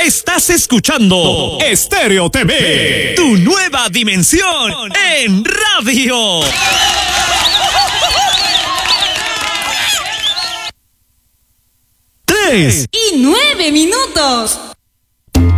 Estás escuchando Estéreo TV, tu nueva dimensión en radio. 3 y 9 minutos.